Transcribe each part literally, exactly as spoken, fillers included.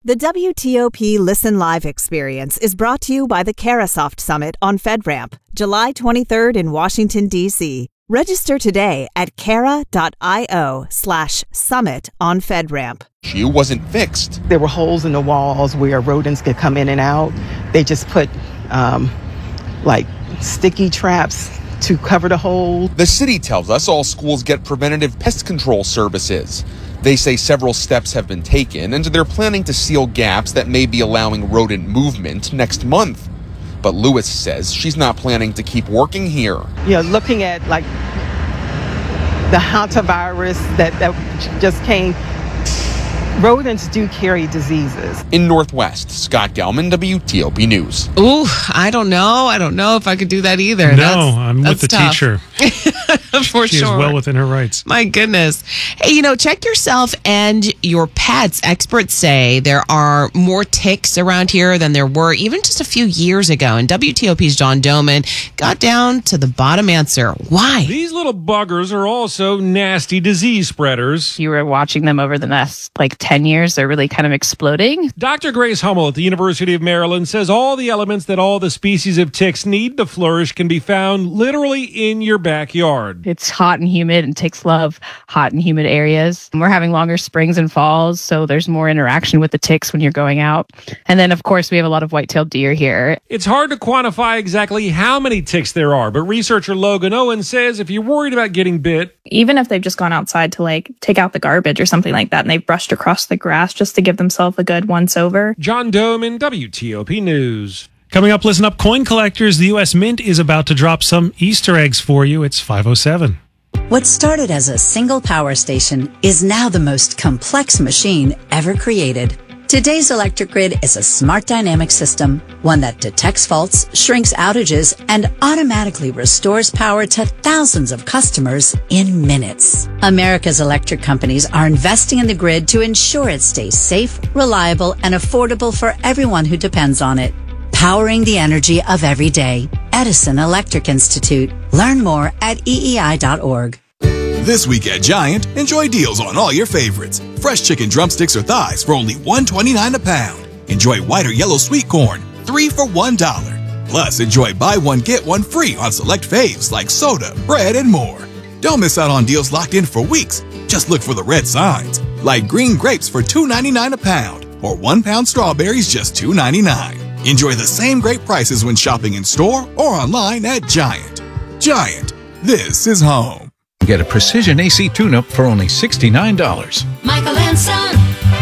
The W T O P Listen Live experience is brought to you by the Carasoft Summit on FedRAMP, July twenty-third in Washington, D C Register today at cara.io slash summit on FedRAMP. Issue wasn't fixed. There were holes in the walls where rodents could come in and out. They just put um, like sticky traps to cover the hole. The city tells us all schools get preventative pest control services. They say several steps have been taken, and they're planning to seal gaps that may be allowing rodent movement next month. But Lewis says she's not planning to keep working here. You know, looking at like the hantavirus that, that just came, rodents do carry diseases. In Northwest, Scott Gelman, W T O P News. Ooh, I don't know. I don't know if I could do that either. No, that's, I'm that's with the tough. teacher. For she sure. is well within her rights. My goodness. Hey, you know, check yourself and your pets. Experts say there are more ticks around here than there were even just a few years ago. And W T O P's John Doman got down to the bottom answer. Why? These little buggers are also nasty disease spreaders. You were watching them over the last like ten years. They're really kind of exploding. Doctor Grace Hummel at the University of Maryland says all the elements that all the species of ticks need to flourish can be found literally in your backyard. It's hot and humid, and ticks love hot and humid areas. And we're having longer springs and falls, so there's more interaction with the ticks when you're going out. And then, of course, we have a lot of white-tailed deer here. It's hard to quantify exactly how many ticks there are, but researcher Logan Owen says if you're worried about getting bit, even if they've just gone outside to like take out the garbage or something like that, and they've brushed across the grass just to give themselves a good once-over. John Doman, W T O P News. Coming up, listen up, coin collectors. The U S Mint is about to drop some Easter eggs for you. It's five oh seven. What started as a single power station is now the most complex machine ever created. Today's electric grid is a smart dynamic system, one that detects faults, shrinks outages, and automatically restores power to thousands of customers in minutes. America's electric companies are investing in the grid to ensure it stays safe, reliable, and affordable for everyone who depends on it. Powering the energy of every day. Edison Electric Institute. Learn more at E E I dot org. This week at Giant, enjoy deals on all your favorites. Fresh chicken drumsticks or thighs for only one twenty-nine a pound. Enjoy white or yellow sweet corn, three for one dollar. Plus, enjoy buy one get one free on select faves like soda, bread, and more. Don't miss out on deals locked in for weeks. Just look for the red signs, like green grapes for two ninety-nine a pound or one pound strawberries just two ninety-nine. Enjoy the same great prices when shopping in store or online at Giant. Giant, this is home. Get a precision A C tune-up for only sixty-nine dollars. Michael and Son.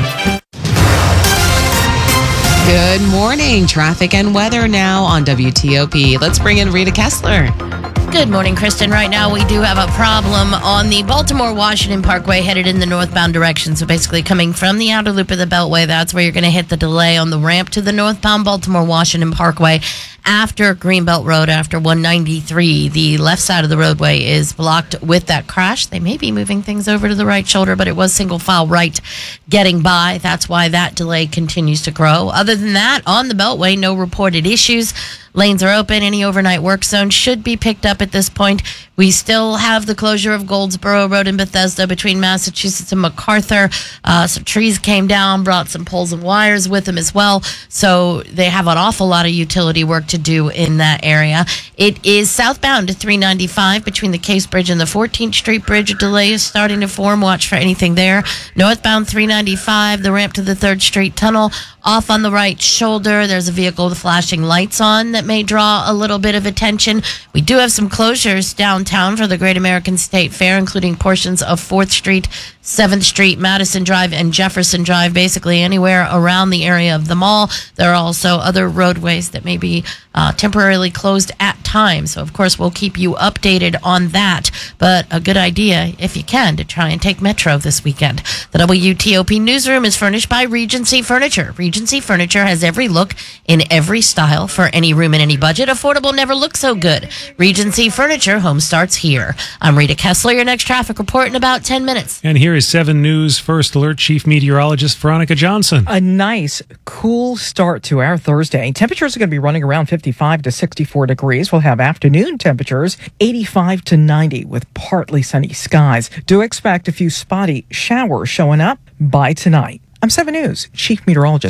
Good morning. Traffic and weather now on W T O P. Let's bring in Rita Kessler. Good morning, Kristen. Right now, we do have a problem on the Baltimore-Washington Parkway headed in the northbound direction. So basically coming from the outer loop of the Beltway, that's where you're going to hit the delay on the ramp to the northbound Baltimore-Washington Parkway after Greenbelt Road, after one ninety-three. The left side of the roadway is blocked with that crash. They may be moving things over to the right shoulder, but it was single file right getting by. That's why that delay continues to grow. Other than that, on the Beltway, no reported issues. Lanes are open. Any overnight work zone should be picked up at this point. We still have the closure of Goldsboro Road in Bethesda between Massachusetts and MacArthur. Uh, some trees came down, brought some poles and wires with them as well. So they have an awful lot of utility work to do in that area. It is southbound to three ninety-five between the Case Bridge and the fourteenth Street Bridge. A delay is starting to form. Watch for anything there. Northbound three ninety-five, the ramp to the third Street Tunnel. Off on the right shoulder, there's a vehicle with flashing lights on that may draw a little bit of attention. We do have some closures downtown for the Great American State Fair, including portions of fourth Street, seventh Street, Madison Drive, and Jefferson Drive, basically anywhere around the area of the mall. There are also other roadways that may be uh, temporarily closed at times. So, of course, we'll keep you updated on that. But a good idea, if you can, to try and take Metro this weekend. The W T O P newsroom is furnished by Regency Furniture. Regency Furniture has every look in every style for any room and any budget. Affordable never looks so good. Regency Furniture, home starts here. I'm Rita Kessler, your next traffic report in about ten minutes. And here is seven News First Alert Chief Meteorologist Veronica Johnson. A nice, cool start to our Thursday. Temperatures are going to be running around fifty-five to sixty-four degrees. We'll have afternoon temperatures eighty-five to ninety with partly sunny skies. Do expect a few spotty showers showing up by tonight. I'm seven News Chief Meteorologist